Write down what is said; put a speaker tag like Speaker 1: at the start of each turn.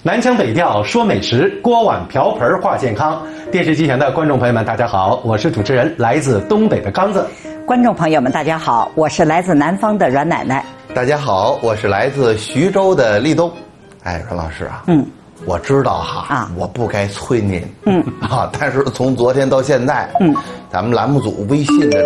Speaker 1: 南腔北调说美食，锅碗瓢盆话健康。电视机前的观众朋友们，大家好，我是主持人，来自东北的刚子。
Speaker 2: 观众朋友们，大家好，我是来自南方的阮奶奶。
Speaker 3: 大家好，我是来自徐州的立冬。哎，阮老师啊，我知道哈，我不该催您，但是从昨天到现在，咱们栏目组微信的